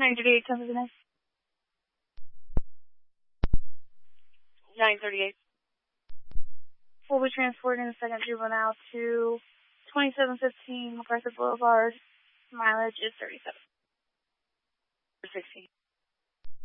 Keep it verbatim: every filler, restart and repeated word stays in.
nine thirty-eight, come to the next. nine thirty-eight. We'll be transporting the second juvenile to twenty-seven fifteen MacArthur Boulevard. Mileage is thirty-seven. sixteen.